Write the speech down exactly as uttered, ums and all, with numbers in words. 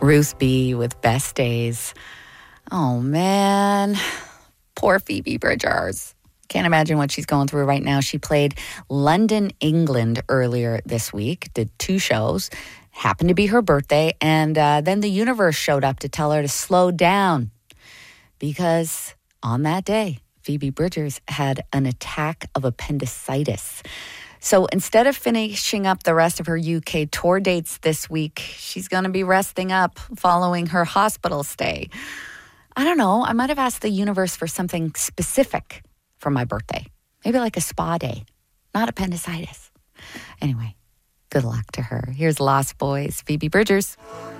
Ruth B. with Best Days. Oh, man. Poor Phoebe Bridgers. Can't imagine what she's going through right now. She played London, England earlier this week, did two shows, happened to be her birthday, and uh, then the universe showed up to tell her to slow down because on that day, Phoebe Bridgers had an attack of appendicitis. So instead of finishing up the rest of her U K tour dates this week, she's going to be resting up following her hospital stay. I don't know. I might have asked the universe for something specific for my birthday. Maybe like a spa day, not appendicitis. Anyway, good luck to her. Here's Lost Boys, Phoebe Bridgers.